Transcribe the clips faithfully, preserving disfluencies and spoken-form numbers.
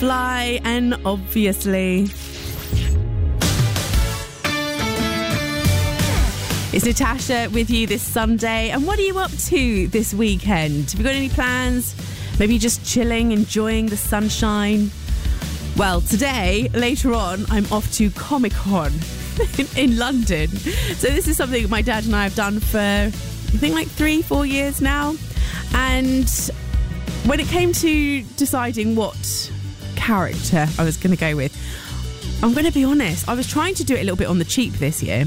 Fly, and obviously... It's Natasha with you this Sunday. And what are you up to this weekend? Have you got any plans? Maybe just chilling, enjoying the sunshine? Well, today, later on, I'm off to Comic-Con in, in London. So this is something my dad and I have done for, I think, like three, four years now. And when it came to deciding what character I was going to go with, I'm going to be honest, I was trying to do it a little bit on the cheap this year.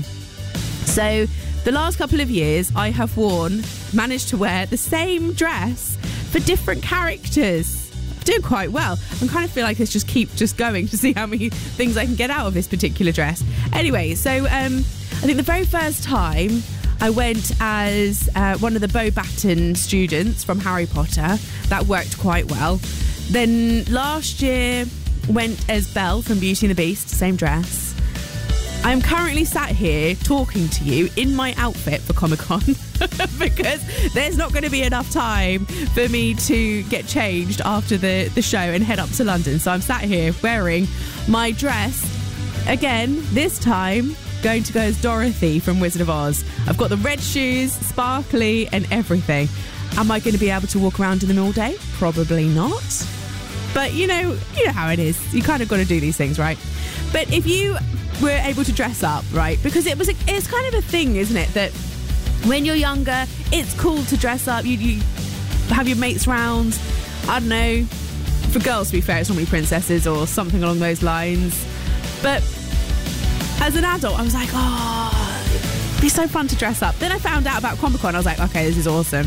So the last couple of years I have worn, managed to wear the same dress for different characters. I'm doing quite well. I kind of feel like let's just keep just going to see how many things I can get out of this particular dress. Anyway, so um, I think the very first time I went as uh, one of the Beauxbaton students from Harry Potter. That worked quite well. Then last year went as Belle from Beauty and the Beast, same dress. I'm currently sat here talking to you in my outfit for Comic-Con because there's not going to be enough time for me to get changed after the, the show and head up to London. So I'm sat here wearing my dress again, this time going to go as Dorothy from Wizard of Oz. I've got the red shoes, sparkly and everything. Am I going to be able to walk around in them all day? Probably not. But you know, you know how it is. You kind of got to do these things, right? But if you were able to dress up, right? Because it was a, it's kind of a thing, isn't it? That when you're younger, it's cool to dress up. You, you have your mates round. I don't know. For girls, to be fair, it's normally princesses or something along those lines. But as an adult, I was like, oh, it'd be so fun to dress up. Then I found out about Comic-Con. I was like, okay, this is awesome.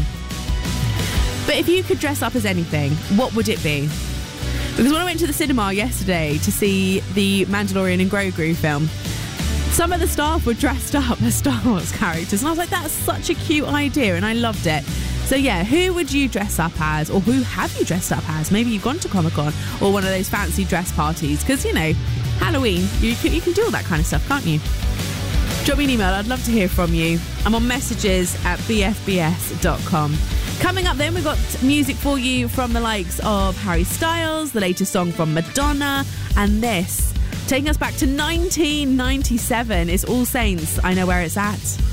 But if you could dress up as anything, what would it be? Because when I went to the cinema yesterday to see the Mandalorian and Grogu film, some of the staff were dressed up as Star Wars characters. And I was like, that's such a cute idea. And I loved it. So yeah, who would you dress up as? Or who have you dressed up as? Maybe you've gone to Comic-Con or one of those fancy dress parties. Because, you know, Halloween, you can, you can do all that kind of stuff, can't you? Drop me an email. I'd love to hear from you. I'm on messages at b f b s dot com. Coming up then, we've got music for you from the likes of Harry Styles, the latest song from Madonna, and this, taking us back to nineteen ninety-seven, is All Saints, I Know Where It's At.